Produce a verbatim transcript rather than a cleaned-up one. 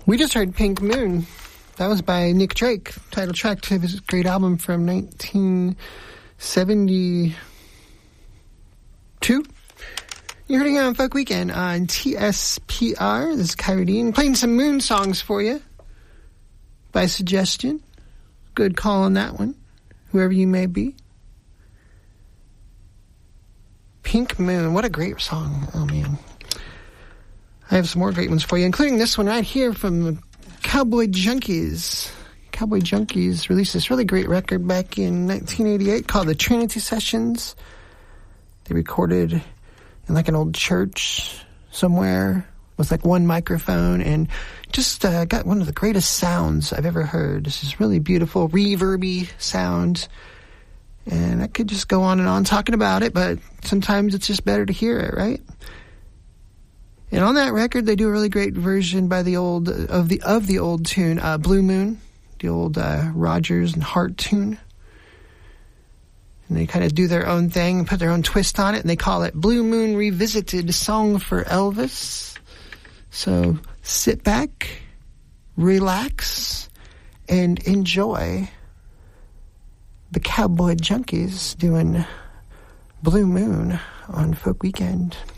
We just heard Pink Moon. That was by Nick Drake, title track to his great album from nineteen seventy-two. You're hearing it on Folk Weekend on T S P R. This is Kyra Dean playing some Moon songs for you by suggestion. Good call on that one, whoever you may be. Pink Moon, what a great song. Oh, man. I have some more great ones for you, including this one right here from Cowboy Junkies. Cowboy Junkies released this really great record back in nineteen eighty-eight called the Trinity Sessions. They recorded in like an old church somewhere with like one microphone and just uh, got one of the greatest sounds I've ever heard. This is really beautiful, reverby sound. And I could just go on and on talking about it, but sometimes it's just better to hear it, right? And on that record, they do a really great version by the old of the of the old tune, uh, Blue Moon, the old uh, Rodgers and Hart tune. And they kind of do their own thing, put their own twist on it, and they call it Blue Moon Revisited, Song for Elvis. So sit back, relax, and enjoy the Cowboy Junkies doing Blue Moon on Folk Weekend.